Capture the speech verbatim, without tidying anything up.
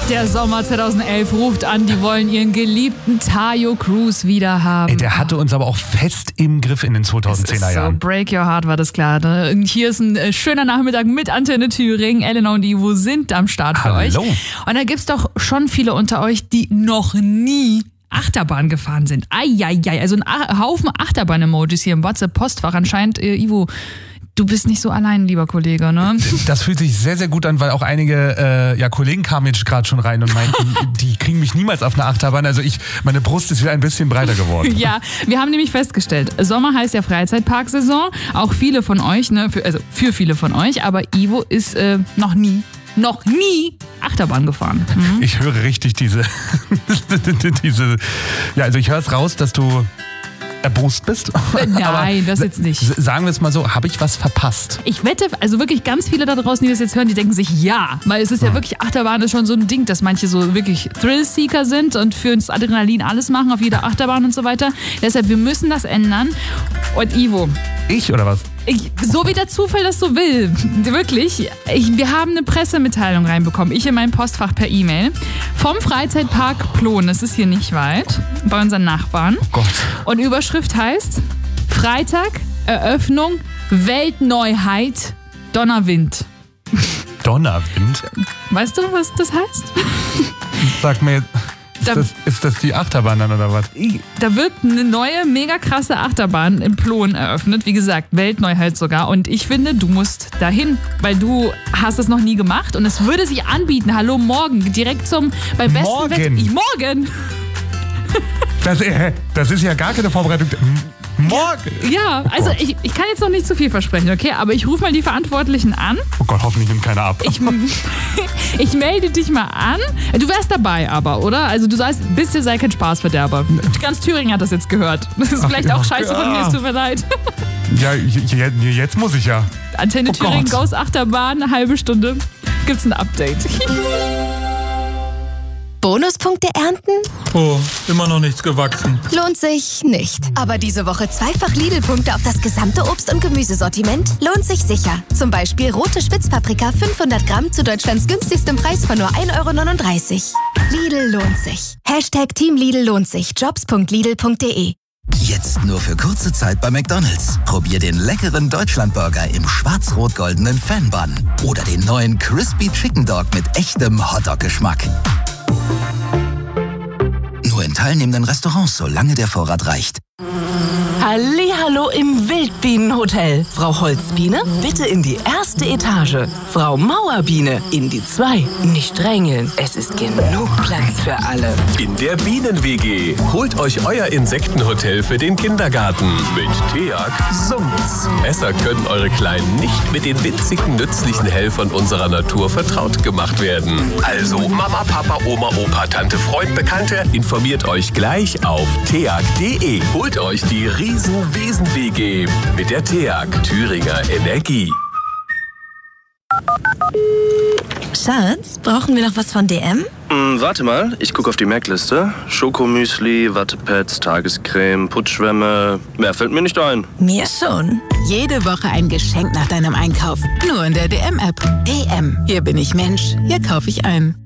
Der Sommer zweitausendelf ruft an, die wollen ihren geliebten Tayo Cruz wieder haben. Ey, der hatte uns aber auch fest im Griff in den zweitausendzehner Jahren. So, Break Your Heart war das klar. Ne? Und hier ist ein äh, schöner Nachmittag mit Antenne Thüringen. Elena und Ivo sind am Start für Hallo. euch. Und da gibt's doch schon viele unter euch, die noch nie Achterbahn gefahren sind. Eieiei, also ein A- Haufen Achterbahn-Emojis hier im WhatsApp-Postfach. Anscheinend, äh, Ivo, du bist nicht so allein, lieber Kollege, ne? Das fühlt sich sehr, sehr gut an, weil auch einige äh, ja, Kollegen kamen jetzt gerade schon rein und meinten, die kriegen mich niemals auf eine Achterbahn. Also ich, meine Brust ist wieder ein bisschen breiter geworden. Ja, wir haben nämlich festgestellt, Sommer heißt ja Freizeitparksaison. Auch viele von euch, ne, für, also für viele von euch, aber Ivo ist äh, noch nie, noch nie Achterbahn gefahren. Mhm. Ich höre richtig diese, diese, ja, also ich höre es raus, dass du erbost bist. Nein, aber das jetzt nicht. Sagen wir es mal so, habe ich was verpasst? Ich wette, also wirklich ganz viele da draußen, die das jetzt hören, die denken sich, ja, weil es ist ja Hm. wirklich, Achterbahn ist schon so ein Ding, dass manche so wirklich Thrill-Seeker sind und für uns Adrenalin alles machen, auf jeder Achterbahn und so weiter. Deshalb, wir müssen das ändern. Und Ivo, Ich oder was? ich, so wie der Zufall das so will, wirklich, ich, wir haben eine Pressemitteilung reinbekommen, ich in mein Postfach per E-Mail, vom Freizeitpark Plon, das ist hier nicht weit, bei unseren Nachbarn. Oh Gott. Und Überschrift heißt, Freitag, Eröffnung, Weltneuheit, Donnerwind. Donnerwind? Weißt du, was das heißt? Sag mir, ist Da- das, ist das die Achterbahn dann oder was? Da wird eine neue, mega krasse Achterbahn im Plon eröffnet. Wie gesagt, Weltneuheit sogar. Und ich finde, du musst dahin, weil du hast es noch nie gemacht. Und es würde sich anbieten, hallo, morgen, direkt zum, bei besten Morgen? Wetter. Ich, morgen! Das, äh, das ist ja gar keine Vorbereitung. M- Morgen! Ja, also ich, ich kann jetzt noch nicht zu viel versprechen, okay? Aber ich rufe mal die Verantwortlichen an. Oh Gott, hoffentlich nimmt keiner ab. Ich, ich melde dich mal an. Du wärst dabei aber, oder? Also du sagst, bist dir sei kein Spaßverderber. Ganz Thüringen hat das jetzt gehört. Das ist Ach, vielleicht auch ja. scheiße von mir, es tut mir leid. Ja, j- j- jetzt muss ich ja. Antenne Oh Thüringen, Gott. Ghost Achterbahn, eine halbe Stunde gibt's ein Update. Bonuspunkte ernten? Oh, immer noch nichts gewachsen. Lohnt sich nicht. Aber diese Woche zweifach Lidl-Punkte auf das gesamte Obst- und Gemüsesortiment lohnt sich sicher. Zum Beispiel rote Spitzpaprika fünfhundert Gramm zu Deutschlands günstigstem Preis von nur ein Euro neununddreißig. Lidl lohnt sich. Hashtag Team Lidl lohnt sich. jobs punkt lidl punkt de. Jetzt nur für kurze Zeit bei McDonald's. Probier den leckeren Deutschlandburger im schwarz-rot-goldenen Fan-Bun. Oder den neuen Crispy Chicken Dog mit echtem Hotdog-Geschmack. Nur in teilnehmenden Restaurants, solange der Vorrat reicht. Hallihallo im Wildbienenhotel. Frau Holzbiene, bitte in die erste Etage. Frau Mauerbiene, in die zwei. Nicht drängeln, es ist genug Platz für alle. In der Bienen-W G holt euch euer Insektenhotel für den Kindergarten. Mit TEAG summt's. Besser können eure Kleinen nicht mit den winzigen, nützlichen Helfern unserer Natur vertraut gemacht werden. Also Mama, Papa, Oma, Opa, Tante, Freund, Bekannte, informiert euch gleich auf teag punkt de. Holt euch die Riesen-Wesen-W G mit der TEAG Thüringer Energie. Schatz, brauchen wir noch was von D M? Hm, warte mal, ich gucke auf die Merkliste. Schokomüsli, Wattepads, Tagescreme, Putzschwämme. Mehr fällt mir nicht ein. Mir schon. Jede Woche ein Geschenk nach deinem Einkauf. Nur in der D M-App. D M. Hier bin ich Mensch, hier kaufe ich ein.